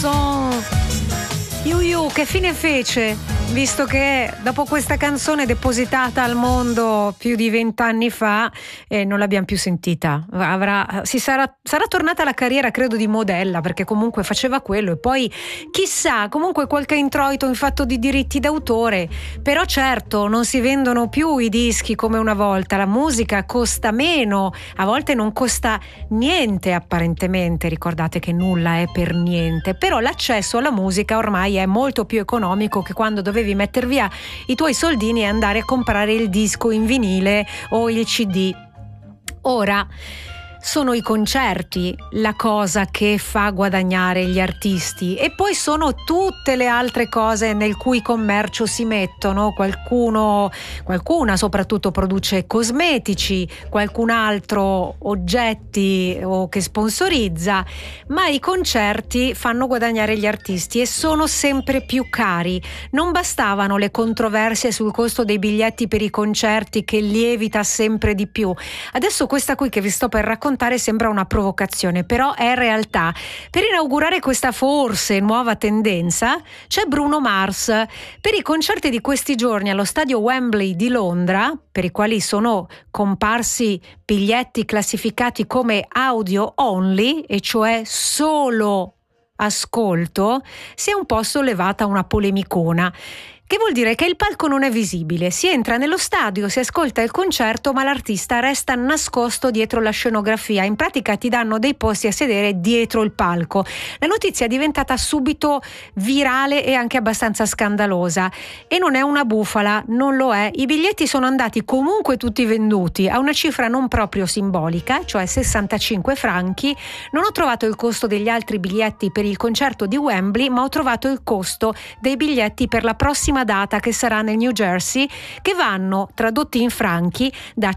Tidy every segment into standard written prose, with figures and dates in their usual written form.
chanson. Yu, che fine fece? Visto che dopo questa canzone depositata al mondo più di 20 anni fa non l'abbiamo più sentita. Sarà tornata alla carriera, credo, di modella, perché comunque faceva quello, e poi chissà, comunque qualche introito in fatto di diritti d'autore. Però certo non si vendono più i dischi come una volta, la musica costa meno, a volte non costa niente apparentemente, ricordate che nulla è per niente, però l'accesso alla musica ormai è molto più economico che quando dovevi mettere via i tuoi soldini e andare a comprare il disco in vinile o il CD. Ora sono i concerti la cosa che fa guadagnare gli artisti, e poi sono tutte le altre cose nel cui commercio si mettono. Qualcuna soprattutto produce cosmetici, qualcun altro oggetti o che sponsorizza, ma i concerti fanno guadagnare gli artisti e sono sempre più cari. Non bastavano le controversie sul costo dei biglietti per i concerti, che lievita sempre di più. Adesso questa qui che vi sto per raccontare sembra una provocazione, però è realtà. Per inaugurare questa forse nuova tendenza c'è Bruno Mars. Per i concerti di questi giorni allo stadio Wembley di Londra, per i quali sono comparsi biglietti classificati come audio only, e cioè solo ascolto, si è un po' sollevata una polemicona. Che vuol dire che il palco non è visibile, si entra nello stadio, si ascolta il concerto, ma l'artista resta nascosto dietro la scenografia. In pratica ti danno dei posti a sedere dietro il palco. La notizia è diventata subito virale e anche abbastanza scandalosa, e non è una bufala, non lo è. I biglietti sono andati comunque tutti venduti a una cifra non proprio simbolica, cioè 65 franchi. Non ho trovato il costo degli altri biglietti per il concerto di Wembley, ma ho trovato il costo dei biglietti per la prossima data, che sarà nel New Jersey, che vanno tradotti in franchi da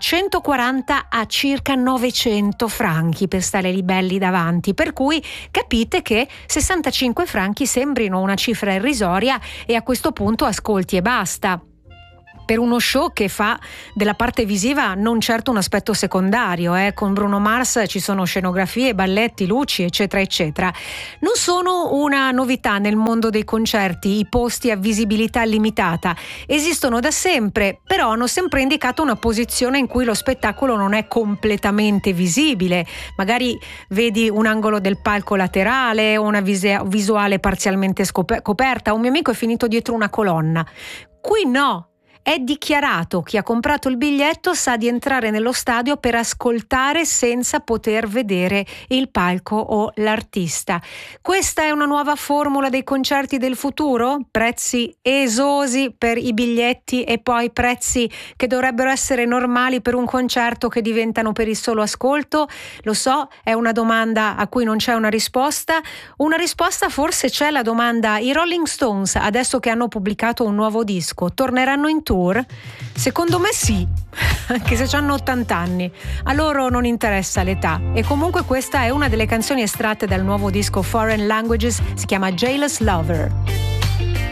140 a circa 900 franchi per stare lì belli davanti, per cui capite che 65 franchi sembrino una cifra irrisoria, e a questo punto ascolti e basta, per uno show che fa della parte visiva non certo un aspetto secondario. Con Bruno Mars ci sono scenografie, balletti, luci, eccetera eccetera. Non sono una novità nel mondo dei concerti i posti a visibilità limitata, esistono da sempre, però hanno sempre indicato una posizione in cui lo spettacolo non è completamente visibile. Magari vedi un angolo del palco laterale o una visuale parzialmente coperta. Un mio amico è finito dietro una colonna. Qui no. È dichiarato: chi ha comprato il biglietto sa di entrare nello stadio per ascoltare senza poter vedere il palco o l'artista. Questa è una nuova formula dei concerti del futuro? Prezzi esosi per i biglietti e poi prezzi che dovrebbero essere normali per un concerto che diventano per il solo ascolto? Lo so, è una domanda a cui non c'è una risposta. Una risposta forse c'è. La domanda: i Rolling Stones, adesso che hanno pubblicato un nuovo disco, torneranno in tour? Secondo me sì, anche se hanno 80 anni. A loro non interessa l'età. E comunque questa è una delle canzoni estratte dal nuovo disco Foreign Languages, si chiama Jailous Lover.